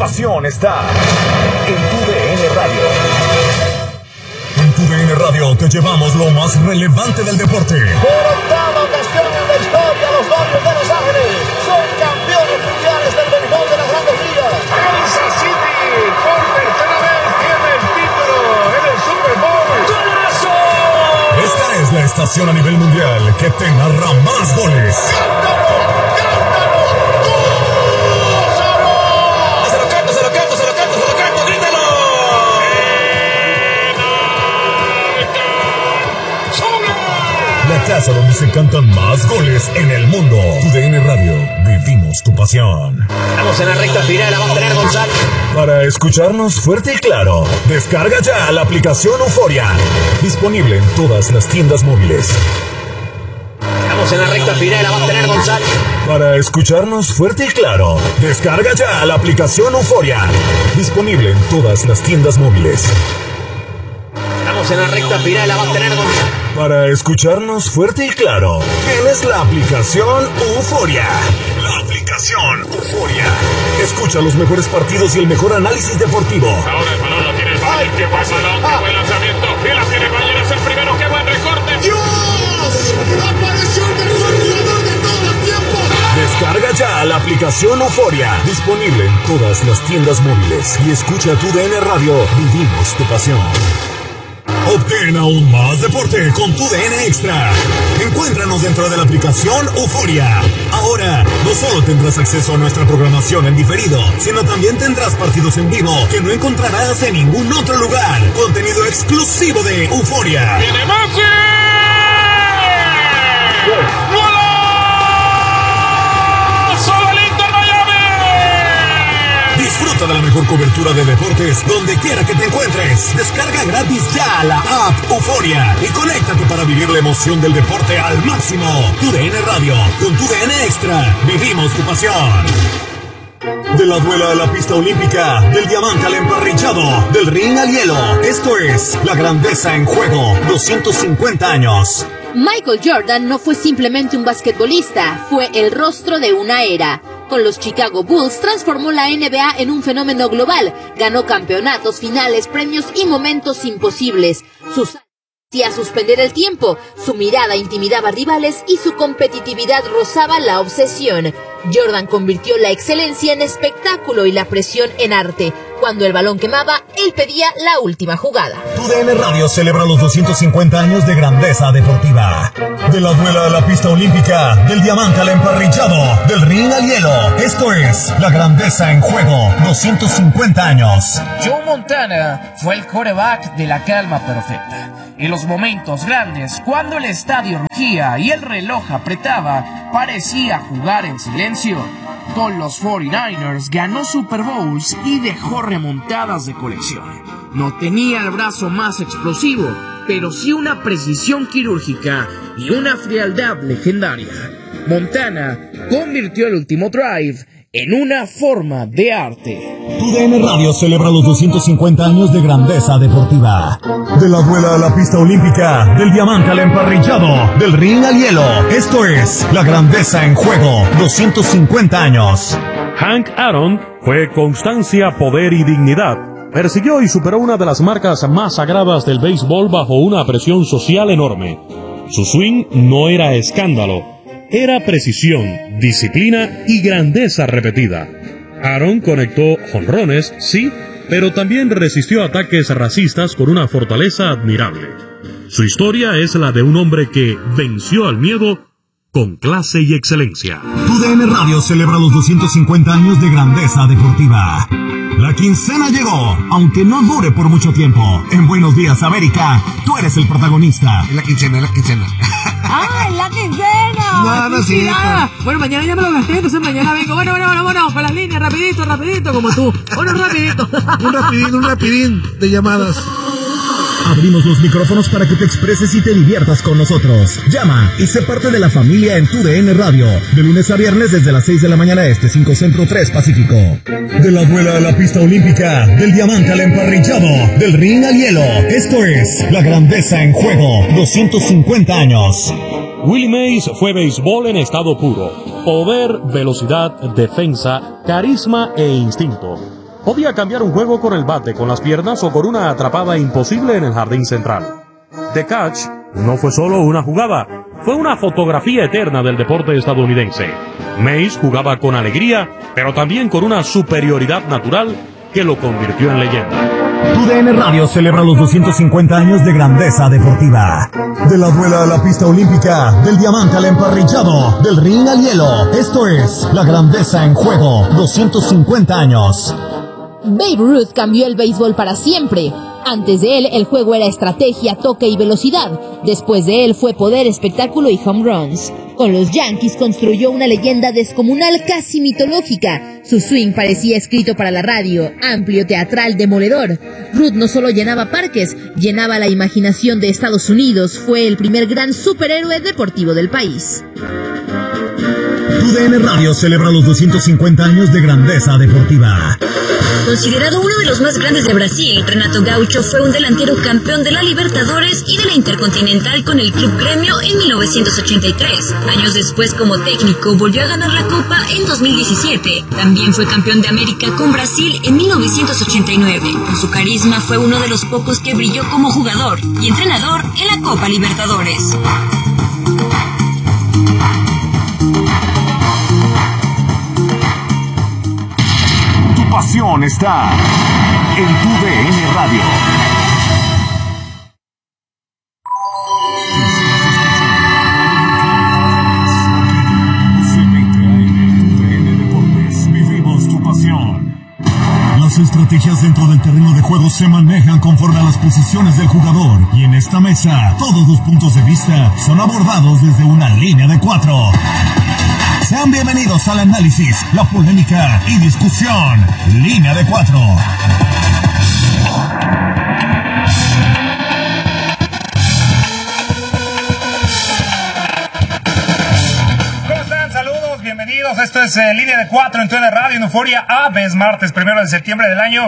pasión está en TUDN Radio. En TUDN Radio te llevamos lo más relevante del deporte. Por octava ocasión en la historia, los Dodgers de Los Ángeles son campeones mundiales del béisbol de las Grandes Ligas. Kansas City por tercera vez tiene el título en el Super Bowl. ¡Golazo! Esta es la estación a nivel mundial que te narra más goles. La casa donde se cantan más goles en el mundo. TUDN Radio, vivimos tu pasión. Estamos en la recta final, la va a tener González. Para escucharnos fuerte y claro, descarga ya la aplicación Euforia. Disponible en todas las tiendas móviles. Estamos en la recta final, la va a tener González. Para escucharnos fuerte y claro, descarga ya la aplicación Euforia. Disponible en todas las tiendas móviles. Estamos en la recta final, la va a tener González. Para escucharnos fuerte y claro, tienes la aplicación Euforia. La aplicación Euforia. Escucha los mejores partidos y el mejor análisis deportivo. Ahora el balón lo tiene el Valle, que pasa qué buen lanzamiento. Y la tiene el Valle, es el primero, qué buen recorte. ¡Dios! ¡Apareció el mejor jugador de todos los tiempos! Descarga ya la aplicación Euforia. Disponible en todas las tiendas móviles. Y escucha TUDN Radio, vivimos tu pasión. Obtén aún más deporte con TUDN Extra. Encuéntranos dentro de la aplicación Euforia. Ahora, no solo tendrás acceso a nuestra programación en diferido, sino también tendrás partidos en vivo que no encontrarás en ningún otro lugar. Contenido exclusivo de Euforia. ¡Tiene más! Disfruta de la mejor cobertura de deportes donde quiera que te encuentres. Descarga gratis ya la app Euforia y conéctate para vivir la emoción del deporte al máximo. TUDN Radio, con TUDN Extra, vivimos tu pasión. De la duela a la pista olímpica, del diamante al emparrillado, del ring al hielo. Esto es la grandeza en juego, 250 años. Michael Jordan no fue simplemente un basquetbolista, fue el rostro de una era. Con los Chicago Bulls transformó la NBA en un fenómeno global, ganó campeonatos, finales, premios y momentos imposibles. Sus hacía suspender el tiempo, su mirada intimidaba rivales y su competitividad rozaba la obsesión. Jordan convirtió la excelencia en espectáculo y la presión en arte. Cuando el balón quemaba, él pedía la última jugada. TUDN Radio celebra los 250 años de grandeza deportiva. De la duela a la pista olímpica, del diamante al emparrillado, del ring al hielo. Esto es la grandeza en juego, 250 años. Joe Montana fue el quarterback de la calma perfecta. En los momentos grandes, cuando el estadio rugía y el reloj apretaba, parecía jugar en silencio. Con los 49ers ganó Super Bowls y dejó remontadas de colección. No tenía el brazo más explosivo, pero sí una precisión quirúrgica y una frialdad legendaria. Montana convirtió el último drive en una forma de arte. TUDN Radio celebra los 250 años de grandeza deportiva. De la duela a la pista olímpica, del diamante al emparrillado, del ring al hielo. Esto es la grandeza en juego, 250 años. Hank Aaron fue constancia, poder y dignidad. Persiguió y superó una de las marcas más sagradas del béisbol bajo una presión social enorme. Su swing no era escándalo. Era precisión, disciplina y grandeza repetida. Aaron conectó jonrones, sí, pero también resistió ataques racistas con una fortaleza admirable. Su historia es la de un hombre que venció al miedo con clase y excelencia. TUDN Radio celebra los 250 años de grandeza deportiva. La quincena llegó, aunque no dure por mucho tiempo. En Buenos Días, América, tú eres el protagonista. Es la quincena, es la quincena. ¡Ah, es la quincena! No, no es cierto. Bueno, mañana ya me lo gasté, entonces mañana vengo. Bueno, para las líneas, rapidito, como tú. Bueno, rapidito. Un rapidín de llamadas. Abrimos los micrófonos para que te expreses y te diviertas con nosotros. Llama y sé parte de la familia en TUDN Radio. De lunes a viernes desde las 6 de la mañana este, 5 Centro, 3 Pacífico. De la duela a la pista olímpica, del diamante al emparrillado, del ring al hielo. Esto es la grandeza en juego, 250 años. Willie Mays fue béisbol en estado puro. Poder, velocidad, defensa, carisma e instinto. Podía cambiar un juego con el bate, con las piernas o con una atrapada imposible en el jardín central. The Catch no fue solo una jugada, fue una fotografía eterna del deporte estadounidense. Mays jugaba con alegría, pero también con una superioridad natural que lo convirtió en leyenda. TUDN Radio celebra los 250 años de grandeza deportiva. De la duela a la pista olímpica, del diamante al emparrillado, del ring al hielo. Esto es la grandeza en juego. 250 años. Babe Ruth cambió el béisbol para siempre. Antes de él, el juego era estrategia, toque y velocidad. Después de él fue poder, espectáculo y home runs. Con los Yankees construyó una leyenda descomunal, casi mitológica. Su swing parecía escrito para la radio, amplio, teatral, demoledor. Ruth no solo llenaba parques, llenaba la imaginación de Estados Unidos. Fue el primer gran superhéroe deportivo del país. TUDN Radio celebra los 250 años de grandeza deportiva. Considerado uno de los más grandes de Brasil, Renato Gaucho fue un delantero campeón de la Libertadores y de la Intercontinental con el Club Gremio en 1983. Años después, como técnico, volvió a ganar la Copa en 2017. También fue campeón de América con Brasil en 1989. Con su carisma fue uno de los pocos que brilló como jugador y entrenador en la Copa Libertadores. Pasión está en TUDN Radio. Vivimos tu pasión. Las estrategias dentro del terreno de juego se manejan conforme a las posiciones del jugador. Y en esta mesa, todos los puntos de vista son abordados desde una línea de 4. Sean bienvenidos al análisis, la polémica y discusión. Línea de 4. ¿Cómo están? Saludos, bienvenidos. Esto es Línea de 4 en TUDN Radio en Euforia. Es martes 1 de septiembre del año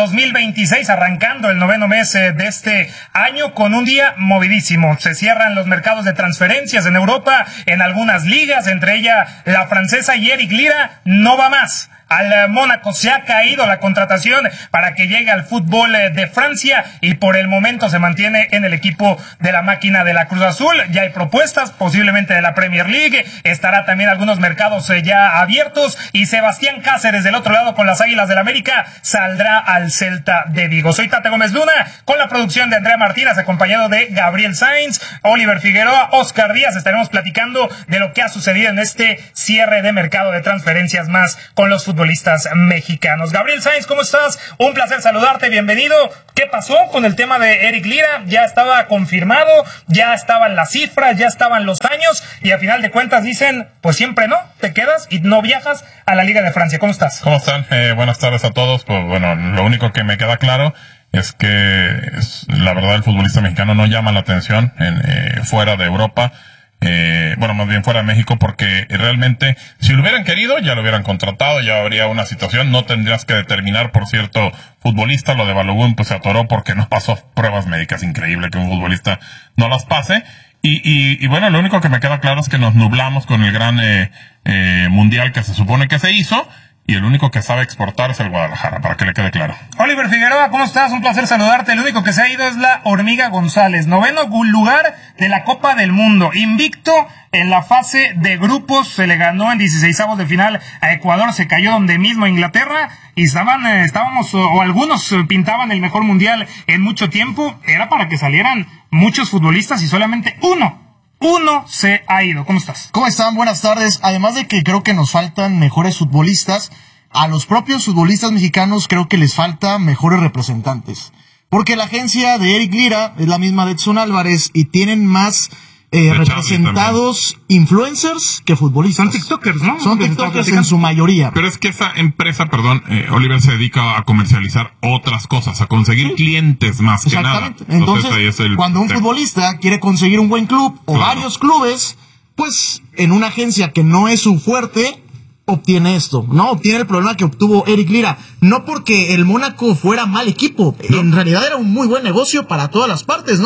2026, arrancando el 9º mes de este año con un día movidísimo. Se cierran los mercados de transferencias en Europa, en algunas ligas, entre ellas la francesa, y Eric Lira no va más. Al Mónaco se ha caído la contratación para que llegue al fútbol de Francia y por el momento se mantiene en el equipo de la máquina de la Cruz Azul. Ya hay propuestas, posiblemente de la Premier League, estará también algunos mercados ya abiertos, y Sebastián Cáceres del otro lado con las Águilas del América saldrá al Celta de Vigo. Soy Tate Gómez Luna con la producción de Andrea Martínez, acompañado de Gabriel Sainz, Oliver Figueroa, Oscar Díaz. Estaremos platicando de lo que ha sucedido en este cierre de mercado de transferencias más con los futbolistas mexicanos. Gabriel Sainz, ¿cómo estás? Un placer saludarte, bienvenido. ¿Qué pasó con el tema de Eric Lira? Ya estaba confirmado, ya estaban las cifras, ya estaban los años, y al final de cuentas dicen, pues siempre no, te quedas y no viajas a la Liga de Francia. ¿Cómo estás? ¿Cómo están? Buenas tardes a todos. Pues bueno, lo único que me queda claro es que la verdad el futbolista mexicano no llama la atención fuera de Europa. Bueno, más bien fuera de México, porque realmente si lo hubieran querido ya lo hubieran contratado, ya habría una situación. No tendrías que determinar por cierto futbolista. Lo de Balogun pues se atoró porque no pasó pruebas médicas. Increíble que un futbolista no las pase. Y bueno, lo único que me queda claro es que nos nublamos con el gran mundial que se supone que se hizo, y el único que sabe exportar es el Guadalajara, para que le quede claro. Oliver Figueroa, ¿cómo estás? Un placer saludarte. El único que se ha ido es la Hormiga González, 9º lugar de la Copa del Mundo, invicto en la fase de grupos. Se le ganó en 16avos de final a Ecuador, se cayó donde mismo a Inglaterra, y estábamos, o algunos pintaban el mejor mundial en mucho tiempo. Era para que salieran muchos futbolistas y solamente uno se ha ido. ¿Cómo estás? ¿Cómo están? Buenas tardes. Además de que creo que nos faltan mejores futbolistas, a los propios futbolistas mexicanos creo que les falta mejores representantes. Porque la agencia de Eric Lira es la misma de Edson Álvarez y tienen más representados influencers que futbolistas. Son tiktokers, ¿no? Son tiktokers en su mayoría. Pero es que esa empresa, Oliver, se dedica a comercializar otras cosas, a conseguir clientes más que nada. Entonces ahí es cuando un futbolista quiere conseguir un buen club o varios clubes, pues en una agencia que no es su fuerte, obtiene esto, ¿no? Obtiene el problema que obtuvo Eric Lira. No porque el Mónaco fuera mal equipo, en realidad era un muy buen negocio para todas las partes, ¿no?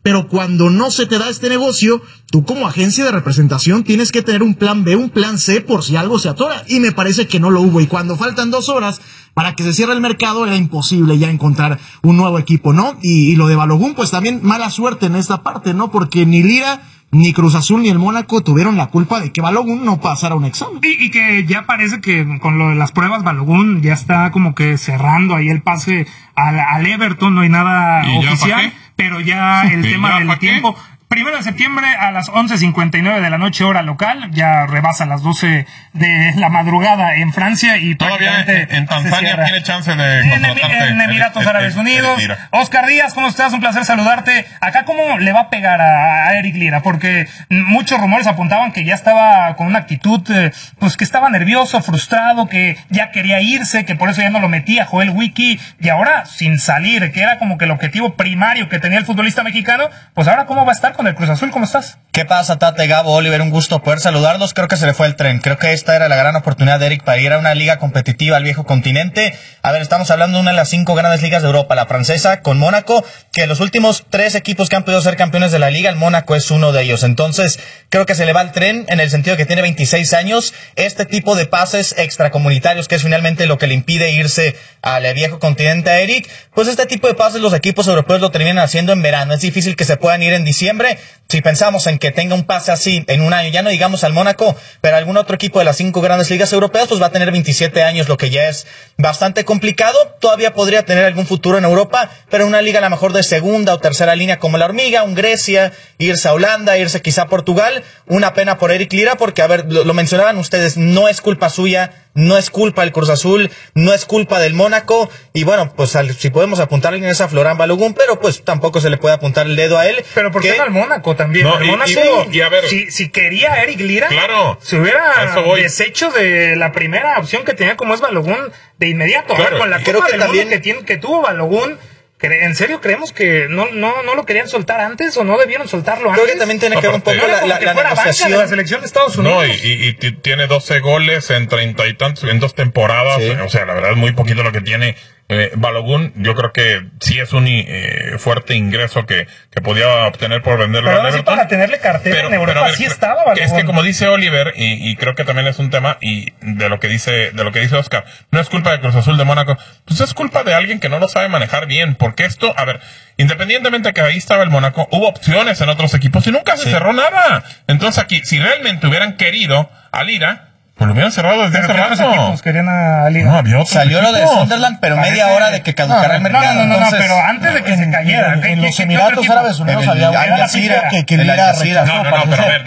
pero cuando no se te da este negocio, tú como agencia de representación tienes que tener un plan B, un plan C por si algo se atora, y me parece que no lo hubo, y cuando faltan 2 horas para que se cierre el mercado, era imposible ya encontrar un nuevo equipo, ¿no? Y lo de Balogun, pues también mala suerte en esta parte, ¿no? Porque ni Lira, ni Cruz Azul, ni el Mónaco tuvieron la culpa de que Balogun no pasara un examen. Y que ya parece que con lo de las pruebas Balogun ya está como que cerrando ahí el pase al Everton, no hay nada oficial, pero ya el tema del tiempo... 1 de septiembre a las 11:59 de la noche, hora local, ya rebasa las 12 de la madrugada en Francia y todavía en Tanzania tiene chance de en Emiratos Árabes Unidos. Oscar Díaz, ¿cómo estás? Un placer saludarte. Acá, ¿cómo le va a pegar a Eric Lira? Porque muchos rumores apuntaban que ya estaba con una actitud, pues que estaba nervioso, frustrado, que ya quería irse, que por eso ya no lo metía Joel Wiki, y ahora sin salir, que era como que el objetivo primario que tenía el futbolista mexicano, pues ahora ¿cómo va a estar con el Cruz Azul? ¿Cómo estás? ¿Qué pasa, Tate, Gabo, Oliver? Un gusto poder saludarlos. Creo que se le fue el tren. Creo que esta era la gran oportunidad de Eric para ir a una liga competitiva al viejo continente. A ver, estamos hablando de una de las 5 grandes ligas de Europa, la francesa con Mónaco, que los últimos 3 equipos que han podido ser campeones de la liga, el Mónaco es uno de ellos. Entonces, creo que se le va el tren en el sentido de que tiene 26 años. Este tipo de pases extracomunitarios, que es finalmente lo que le impide irse al viejo continente a Eric, pues este tipo de pases los equipos europeos lo terminan haciendo en verano. Es difícil que se puedan ir en diciembre. Si pensamos en que tenga un pase así en un año, ya no digamos al Mónaco, pero algún otro equipo de las 5 grandes ligas europeas, pues va a tener 27 años, lo que ya es bastante complicado. Todavía podría tener algún futuro en Europa, pero en una liga a lo mejor de segunda o tercera línea como la Hormiga, un Grecia, irse a Holanda, irse quizá a Portugal. Una pena por Eric Lira, porque, a ver, lo mencionaban ustedes, no es culpa suya, no es culpa del Cruz Azul, no es culpa del Mónaco, y bueno, pues si podemos apuntarle en esa Florán Balogun, pero pues tampoco se le puede apuntar el dedo a él. Pero ¿por qué no al Mónaco también? No, el Mónaco, y a ver, si quería a Eric Lira, claro, se hubiera deshecho de la primera opción que tenía como es Balogun de inmediato. Claro, a ver, con la Copa del Mundo que tuvo Balogun, ¿en serio creemos que no lo querían soltar antes o no debieron soltarlo antes? Creo que también tiene que ver un poco la negociación de la selección de Estados Unidos. No, y tiene 12 goles en 30 y tantos, en 2 temporadas. Sí. O sea, la verdad es muy poquito lo que tiene Balogun. Yo creo que sí es un fuerte ingreso que podía obtener por venderlo a Everton. Para tenerle cartera en Europa, sí estaba Balogun. Es que como dice Oliver, y creo que también es un tema, y de lo que dice Oscar, no es culpa de Cruz Azul de Mónaco, pues es culpa de alguien que no lo sabe manejar bien, porque esto, a ver, independientemente de que ahí estaba el Mónaco, hubo opciones en otros equipos y nunca se cerró nada. Entonces aquí, si realmente hubieran querido a Lira, pues lo hubieran cerrado desde hace rato. ¿Qué equipos querían a Lira? No, había otros Salió equipos. lo de Sunderland, pero media hora de que caducara el mercado. No, pero antes de que se cayera. En los Emiratos Árabes Unidos había que Lira rechazó. No, pero a ver,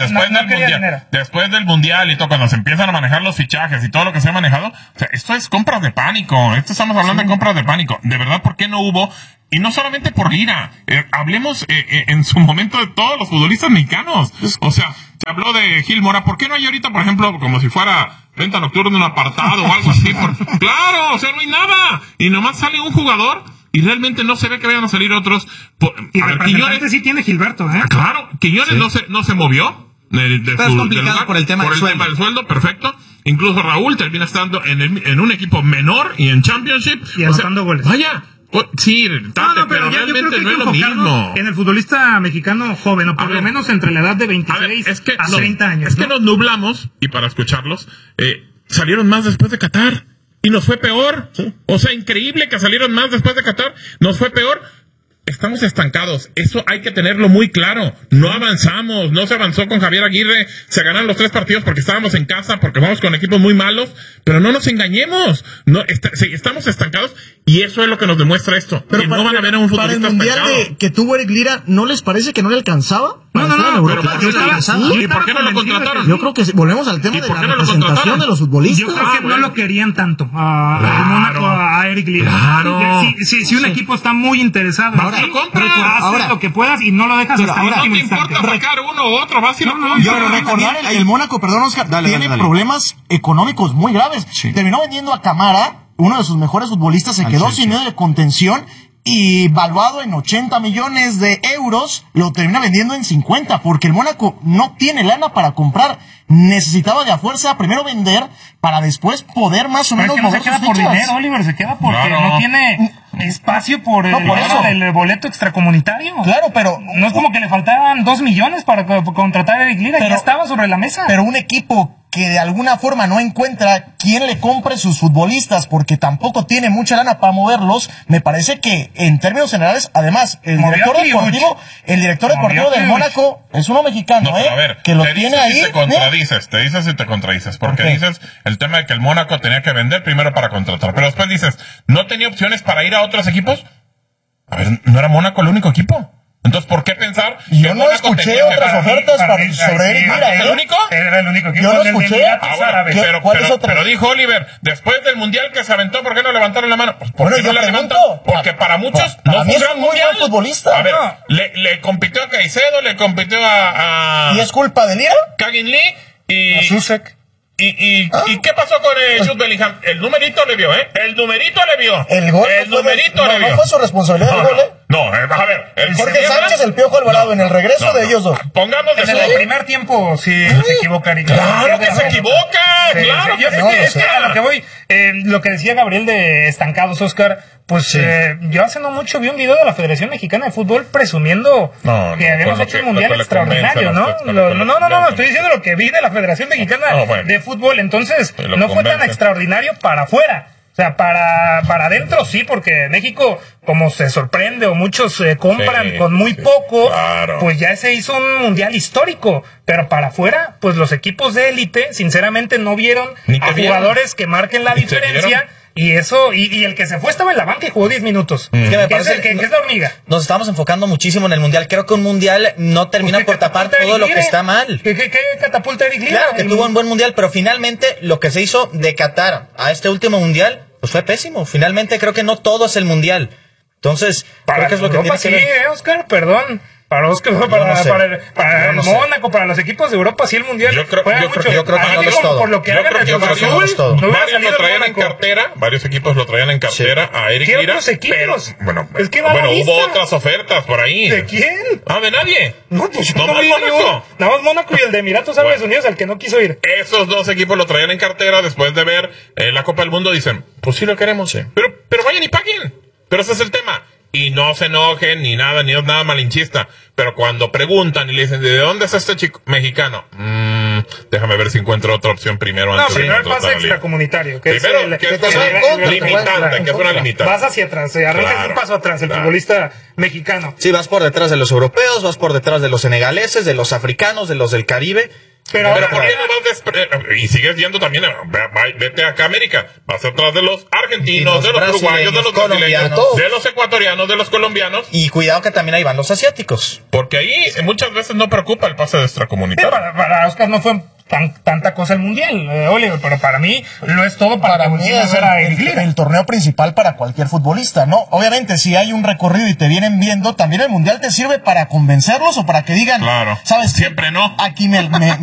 después del Mundial y todo, cuando se empiezan a manejar los fichajes y todo lo que se ha manejado, o sea, esto es compras de pánico. Esto estamos hablando de compras de pánico. De verdad, ¿por qué no hubo? Y no solamente por Lira, hablemos en su momento de todos los futbolistas mexicanos. O sea, se habló de Gil Mora. ¿Por qué no hay ahorita, por ejemplo, como si fuera venta nocturna, un apartado o algo así? Claro, o sea, no hay nada. Y nomás sale un jugador y realmente no se ve que vayan a salir otros. Y Quiñones sí tiene Gilberto, ¿eh? Claro, Quiñones no se movió. Pero es complicado por el tema del sueldo, perfecto. Incluso Raúl termina estando en un equipo menor y en Championship. Y anotando goles. Vaya. Sí, pero realmente no es lo mismo. En el futbolista mexicano joven, o por lo menos entre la edad de 26 a 30 años. Es que nos nublamos, y para escucharlos, salieron más después de Qatar, y nos fue peor. Sí. O sea, increíble que salieron más después de Qatar, nos fue peor. Estamos estancados, eso hay que tenerlo muy claro. No avanzamos, no se avanzó con Javier Aguirre, se ganaron los 3 partidos porque estábamos en casa, porque vamos con equipos muy malos, pero no nos engañemos, estamos estancados, y eso es lo que nos demuestra esto, pero que no van a ver a un futbolista estancado. Para el mundial que tuvo Eric Lira, ¿no les parece que no le alcanzaba? No, ¿y por qué no lo contrataron? Yo creo que volvemos al tema de la representación de los futbolistas. Yo creo que no lo querían tanto a Eric Lira. Claro. Si un equipo está muy interesado, ahora lo que puedas y no lo dejas hasta el último instante. No te importa sacar uno u otro, vas y lo pero recordar, el Mónaco, perdón, Oscar, tiene problemas económicos muy graves. Sí. Terminó vendiendo a Camara, uno de sus mejores futbolistas, se quedó sin medio de contención, y valuado en 80 millones de euros, lo termina vendiendo en 50, porque el Mónaco no tiene lana para comprar. Necesitaba de a fuerza primero vender para después poder más o menos mover sus fichas. No se queda por dinero, Oliver, se queda porque no tiene espacio por el boleto extracomunitario. Claro, pero no es como que le faltaban 2 millones para contratar a Eric Lira, ya estaba sobre la mesa. Pero un equipo que de alguna forma no encuentra quién le compre sus futbolistas porque tampoco tiene mucha lana para moverlos, me parece que en términos generales, además, el director deportivo del Mónaco es uno mexicano, a ver, que lo tiene ahí. Te dices, porque dices el tema de que el Mónaco tenía que vender primero para contratar, pero después dices, ¿no tenía opciones para ir a otros equipos? A ver, ¿no era Mónaco el único equipo? Entonces, ¿por qué pensar? Yo no escuché otras ofertas sobre Eric Lira. ¿El único? Era el único equipo. Yo no escuché. Pero dijo Oliver, después del mundial que se aventó, ¿por qué no levantaron la mano? Pues porque no la levantó. Porque para muchos no fue un gran mundial. Futbolista. A ver, le compitió a Caicedo, le compitió a ¿Y es culpa de Lira? Kagin Lee y a Susek. ¿Y qué pasó con Jude Bellingham? El numerito le vio, ¿eh? El numerito le vio. El gol. No fue su responsabilidad el gol, ¿eh? A ver. Jorge Sánchez, el Piojo Alvarado, en el regreso de ellos dos. Pongamos de en el primer tiempo, sí, se equivoca. ¡Claro que se equivoca! ¡Claro! Es que a lo que voy, lo que decía Gabriel de estancados, Oscar, pues yo hace no mucho vi un video de la Federación Mexicana de Fútbol presumiendo que habíamos hecho un mundial extraordinario, ¿no? No, estoy diciendo lo que vi de la Federación Mexicana de Fútbol, entonces no fue tan extraordinario para afuera. O sea, para adentro sí, porque México, como se sorprende o muchos compran con muy poco, pues ya se hizo un mundial histórico. Pero para afuera, pues los equipos de élite, sinceramente, no vieron a jugadores que marquen la diferencia. Y eso, y el que se fue estaba en la banca y jugó 10 minutos. Es que me parece que es la hormiga. Nos estamos enfocando muchísimo en el mundial. Creo que un mundial no termina por tapar todo lo que está mal. ¿Qué catapulta Eric Lira? Claro que tuvo un buen mundial, pero finalmente lo que se hizo de Qatar a este último mundial, pues fue pésimo. Finalmente creo que no todo es el mundial. Entonces, creo que es lo que tiene que ver. Oscar, perdón. Para Oscar, para el Mónaco, para los equipos de Europa, sí el mundial. Yo creo que no es todo. Por lo que hagan el Azul, varios equipos lo traían en cartera a Eric Lira. Pero, es que hubo otras ofertas por ahí. ¿De quién? De nadie. No, pues yo no vi Mónaco. Nada más Mónaco y el de Emiratos Árabes Unidos, el que no quiso ir. Esos dos equipos lo traían en cartera después de ver la Copa del Mundo. Dicen, pues sí lo queremos, pero vayan y paguen. Pero ese es el tema. Y no se enojen ni nada, ni es nada malinchista. Pero cuando preguntan y le dicen, ¿de dónde es este chico mexicano? Déjame ver si encuentro otra opción primero. Primero el pase extracomunitario. Que primero, es que es una limitante. Vas hacia atrás, arranca un paso atrás el futbolista mexicano. Sí, vas por detrás de los europeos, vas por detrás de los senegaleses, de los africanos, de los del Caribe. Pero ¿por qué no vas y sigues yendo también? Vete acá a América. Vas atrás de los argentinos, de los uruguayos, de los brasileños, de los ecuatorianos, de los colombianos. Y cuidado que también ahí van los asiáticos. Porque ahí muchas veces no preocupa el pase de extracomunitario. Para Oscar no fue tanta cosa el mundial, Oliver, pero para mí lo es todo para mí es el torneo principal para cualquier futbolista, ¿no? Obviamente, si hay un recorrido y te vienen viendo, también el mundial te sirve para convencerlos o para que digan, claro, ¿sabes? Siempre no. Aquí me